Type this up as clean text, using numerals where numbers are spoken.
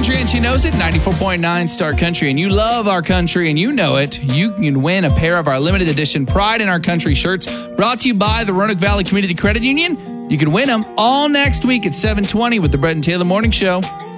country and she knows it. 94.9 Star Country. And you love our country and you know it. You can win a pair of our limited edition Pride in Our Country shirts brought to you by the Roanoke Valley Community Credit Union. You can win them all next week at 7:20 with the Brett and Taylor Morning Show.